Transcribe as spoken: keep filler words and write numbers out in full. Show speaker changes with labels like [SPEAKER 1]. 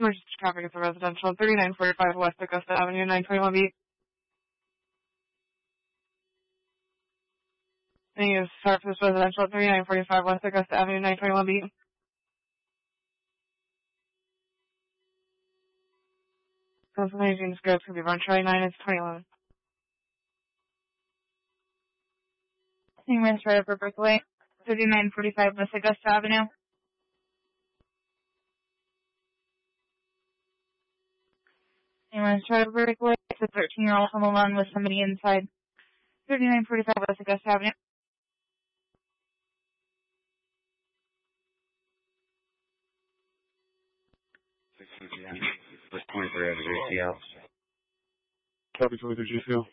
[SPEAKER 1] Emergency traffic at the residential, thirty-nine forty-five West Augusta Avenue, nine twenty-one B. Thank you. Sorry for this residential, thirty-nine forty-five West Augusta Avenue, nine twenty-one B. Pennsylvania James Gross could be run Charlie nine, it's twenty eleven.
[SPEAKER 2] Numerous right over Berkeley, thirty-nine forty-five West Augusta Avenue. Numerous right over Berkeley, it's a thirteen-year-old home alone with somebody inside, thirty-nine forty-five West Augusta Avenue.
[SPEAKER 3] sixteen P M twenty-three over G C L.
[SPEAKER 4] Copy twenty-three G C L.